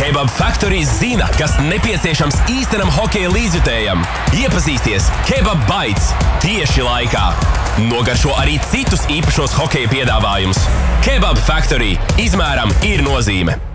Kebab Factory zina, kas nepieciešams īstenam hokeja līdzjutējam. Iepazīsties Kebab Bites tieši laikā. Nogaršo arī citus īpašos hokeja piedāvājumus. Kebab Factory. Izmēram ir nozīme.